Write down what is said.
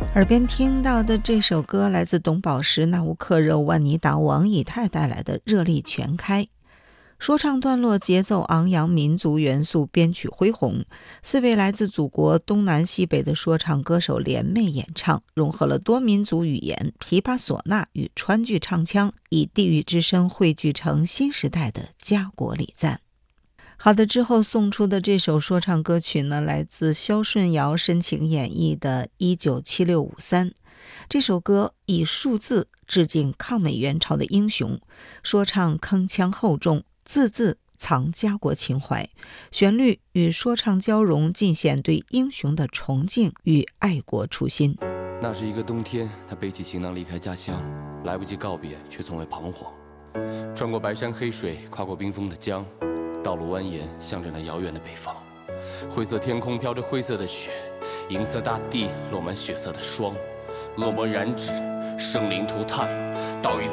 耳边听到的这首歌来自董宝石、纳乌克热、万妮达、王以太带来的《热力全开》。说唱段落节奏昂扬，民族元素，编曲恢宏。4位来自祖国东南西北的说唱歌手联袂演唱，融合了多民族语言、琵琶唢呐与川剧唱腔，以地域之声汇聚成新时代的家国礼赞。好的，之后送出的这首说唱歌曲呢，来自萧顺尧深情演绎的197653。这首歌以数字致敬抗美援朝的英雄，说唱铿锵厚重，字字藏家国情怀，旋律与说唱交融，尽显对英雄的崇敬与爱国初心。 那是一个冬天，他背起行囊离开家乡，来不及告别，却从未彷徨。穿过白山黑水，跨过冰封的江，道路蜿蜒，向着那遥远的北方。灰色天空飘着灰色的雪，银色大地落满血色的霜。恶魔染指，生灵涂炭，岛屿